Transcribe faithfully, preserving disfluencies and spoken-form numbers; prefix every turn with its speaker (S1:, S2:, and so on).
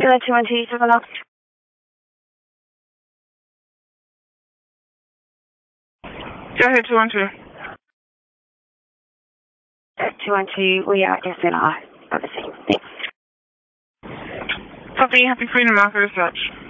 S1: Kilo two one two, you have a lost.
S2: Go ahead, two one two.
S1: two one two, we are S N R. Obviously. Thanks.
S2: Copy, happy Freedom Marker as such.